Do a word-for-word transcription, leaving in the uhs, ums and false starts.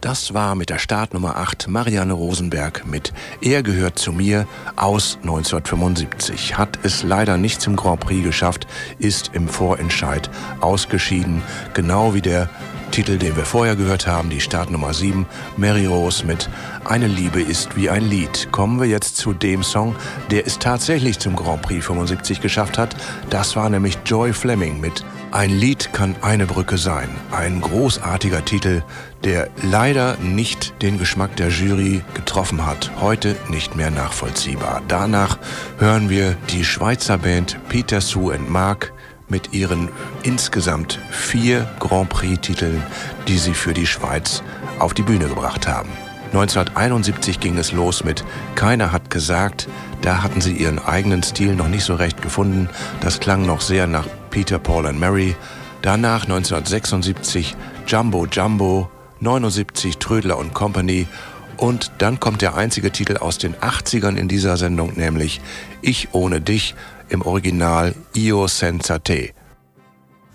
Das war mit der Startnummer acht Marianne Rosenberg mit Er gehört zu mir aus neunzehnhundertfünfundsiebzig. Hat es leider nicht zum Grand Prix geschafft, ist im Vorentscheid ausgeschieden. Genau wie der Titel, den wir vorher gehört haben, die Startnummer sieben, Mary Rose mit Eine Liebe ist wie ein Lied. Kommen wir jetzt zu dem Song, der es tatsächlich zum Grand Prix fünfundsiebzig geschafft hat. Das war nämlich Joy Fleming mit Ein Lied kann eine Brücke sein. Ein großartiger Titel, der leider nicht den Geschmack der Jury getroffen hat. Heute nicht mehr nachvollziehbar. Danach hören wir die Schweizer Band Peter, Sue and Mark mit ihren insgesamt vier Grand Prix-Titeln, die sie für die Schweiz auf die Bühne gebracht haben. neunzehnhunderteinundsiebzig ging es los mit Keiner hat gesagt. Da hatten sie ihren eigenen Stil noch nicht so recht gefunden. Das klang noch sehr nach Peter, Paul and Mary. Danach neunzehnhundertsechsundsiebzig Jumbo Jumbo, neunundsiebzig Trödler und Company. Und dann kommt der einzige Titel aus den achtzigern in dieser Sendung, nämlich Ich ohne dich, im Original Io senza te.